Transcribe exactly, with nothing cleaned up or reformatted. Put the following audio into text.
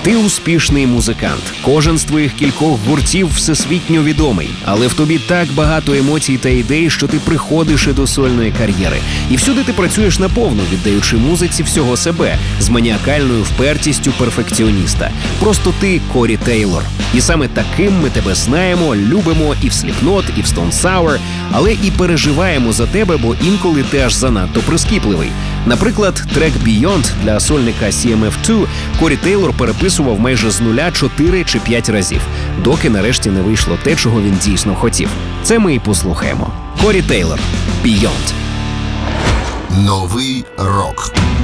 Ти успішний музикант. Кожен з твоїх кількох гуртів всесвітньо відомий. Але в тобі так багато емоцій та ідей, що ти приходиш і до сольної кар'єри. І всюди ти працюєш наповну, віддаючи музиці всього себе, з маніакальною впертістю перфекціоніста. Просто ти Корі Тейлор. І саме таким ми тебе знаємо, любимо і в Slipknot, і в Stone Sour, але і переживаємо за тебе, бо інколи ти аж занадто прискіпливий. Наприклад, трек «Beyond» для сольника сі ем еф два Корі Тейлор переписував майже з нуля чотири чи п'ять разів, доки нарешті не вийшло те, чого він дійсно хотів. Це ми і послухаємо. Корі Тейлор «Beyond». Новий рок.